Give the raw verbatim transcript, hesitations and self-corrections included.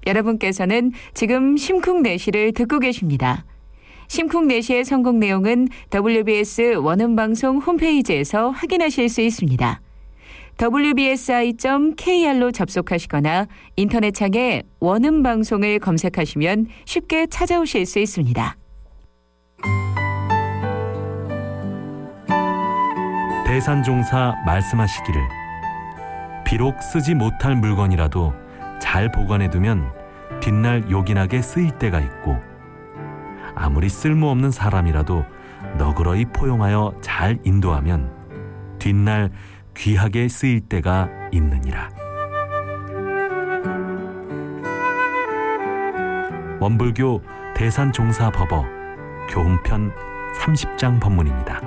여러분께서는 지금 심쿵내시를 듣고 계십니다. 심쿵내시의 성공 내용은 더블유비에스 원음방송 홈페이지에서 확인하실 수 있습니다. 더블유비에스아이 닷 케이알로 접속하시거나 인터넷창에 원음방송을 검색하시면 쉽게 찾아오실 수 있습니다. 대산종사 말씀하시기를 비록 쓰지 못할 물건이라도 잘 보관해두면 뒷날 요긴하게 쓰일 때가 있고 아무리 쓸모없는 사람이라도 너그러이 포용하여 잘 인도하면 뒷날 귀하게 쓰일 때가 있느니라. 원불교 대산종사법어 교훈편 삼십 장 법문입니다.